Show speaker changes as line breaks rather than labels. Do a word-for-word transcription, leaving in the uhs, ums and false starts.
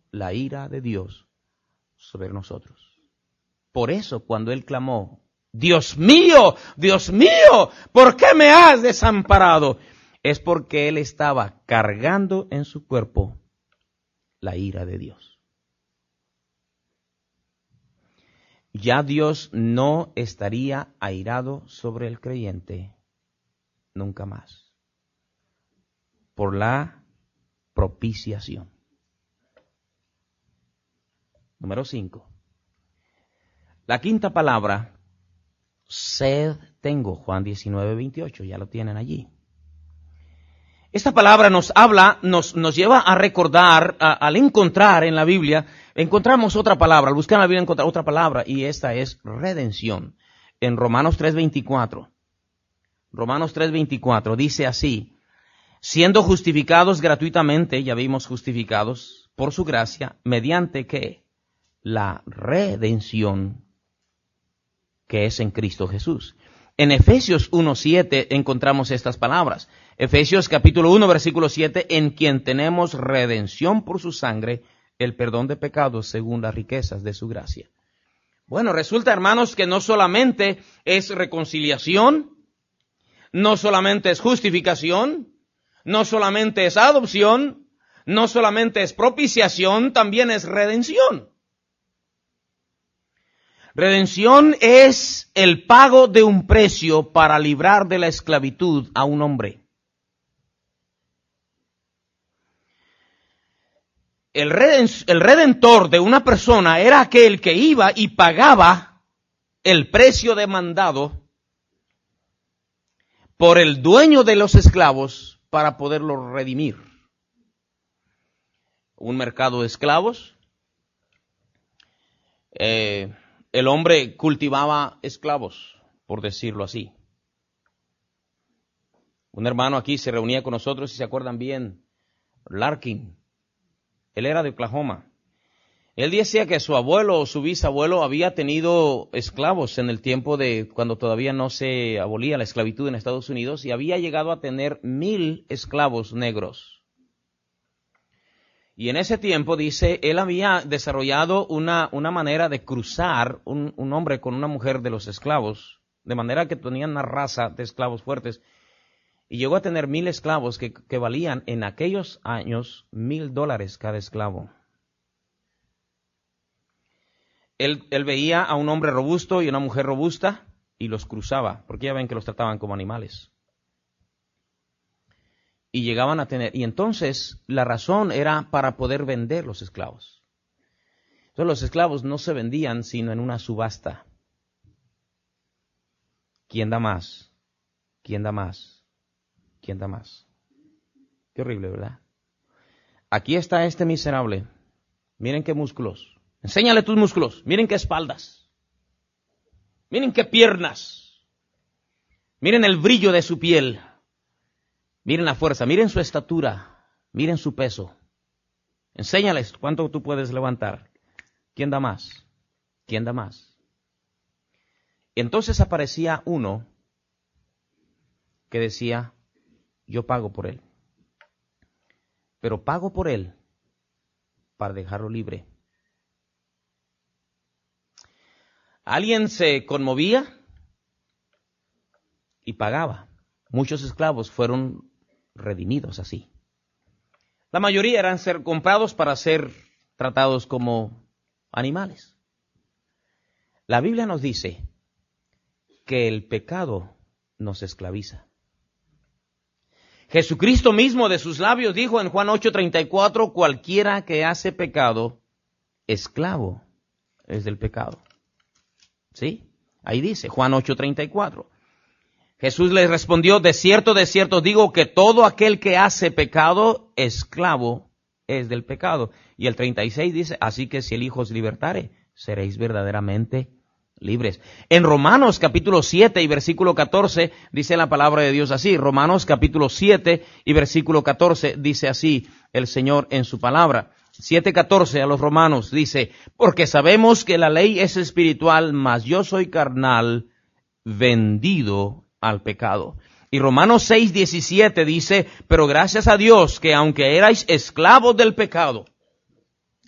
la ira de Dios sobre nosotros. Por eso cuando él clamó, Dios mío, Dios mío, ¿por qué me has desamparado? Es porque él estaba cargando en su cuerpo la ira de Dios. Ya Dios no estaría airado sobre el creyente nunca más, por la propiciación. Número cinco. La quinta palabra, sed tengo, Juan diecinueve, veintiocho, ya lo tienen allí. Esta palabra nos habla, nos, nos lleva a recordar, a, al encontrar en la Biblia, encontramos otra palabra, al buscar en la Biblia encontrar otra palabra, y esta es redención. En Romanos tres veinticuatro. Romanos tres veinticuatro dice así, siendo justificados gratuitamente, ya vimos justificados por su gracia, mediante ¿qué? La redención que es en Cristo Jesús. En Efesios uno siete encontramos estas palabras. Efesios capítulo uno versículo siete, en quien tenemos redención por su sangre, el perdón de pecados según las riquezas de su gracia. Bueno, resulta, hermanos, que no solamente es reconciliación, no solamente es justificación, no solamente es adopción, no solamente es propiciación, también es redención. Redención es el pago de un precio para librar de la esclavitud a un hombre. El, reden, el redentor de una persona era aquel que iba y pagaba el precio demandado por el dueño de los esclavos para poderlo redimir. Un mercado de esclavos. Eh, el hombre cultivaba esclavos, por decirlo así. Un hermano aquí se reunía con nosotros, si se acuerdan bien, Larkin. Él era de Oklahoma. Él decía que su abuelo o su bisabuelo había tenido esclavos en el tiempo de cuando todavía no se abolía la esclavitud en Estados Unidos y había llegado a tener mil esclavos negros. Y en ese tiempo, dice, él había desarrollado una, una manera de cruzar un, un hombre con una mujer de los esclavos, de manera que tenían una raza de esclavos fuertes. Y llegó a tener mil esclavos que, que valían en aquellos años mil dólares cada esclavo. Él, él veía a un hombre robusto y una mujer robusta y los cruzaba, porque ya ven que los trataban como animales. Y llegaban a tener, y entonces la razón era para poder vender los esclavos. Entonces los esclavos no se vendían sino en una subasta. ¿Quién da más? ¿Quién da más? ¿Quién da más? Qué horrible, ¿verdad? Aquí está este miserable. Miren qué músculos. Enséñale tus músculos. Miren qué espaldas. Miren qué piernas. Miren el brillo de su piel. Miren la fuerza. Miren su estatura. Miren su peso. Enséñales cuánto tú puedes levantar. ¿Quién da más? ¿Quién da más? Entonces aparecía uno que decía, yo pago por él. Pero pago por él para dejarlo libre. Alguien se conmovía y pagaba. Muchos esclavos fueron redimidos así. La mayoría eran ser comprados para ser tratados como animales. La Biblia nos dice que el pecado nos esclaviza. Jesucristo mismo de sus labios dijo en Juan ocho treinta y cuatro, cualquiera que hace pecado, esclavo es del pecado. ¿Sí? Ahí dice Juan ocho treinta y cuatro. Jesús les respondió, de cierto, de cierto digo que todo aquel que hace pecado, esclavo es del pecado. Y el treinta y seis dice, así que si el Hijo os libertare, seréis verdaderamente libres. En Romanos capítulo siete y versículo catorce dice la palabra de Dios así. Romanos capítulo siete y versículo catorce dice así el Señor en su palabra. siete catorce a los romanos dice, porque sabemos que la ley es espiritual, mas yo soy carnal, vendido al pecado. Y Romanos seis diecisiete dice, pero gracias a Dios que aunque erais esclavos del pecado,